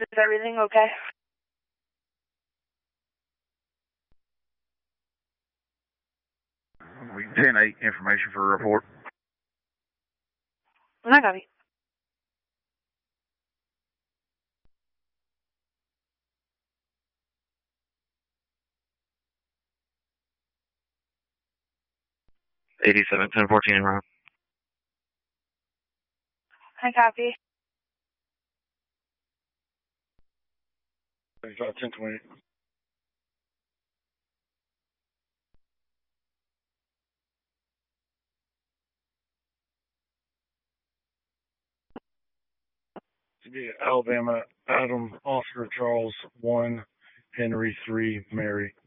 Is everything okay? We 10-8 information for a report. I copy. '87 1014 en route. I copy. 35 1020. Alabama, Adam, Oscar, Charles, 1, Henry, 3, Mary.